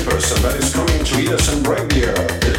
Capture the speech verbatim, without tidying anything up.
person that is coming to eat us and break the earth.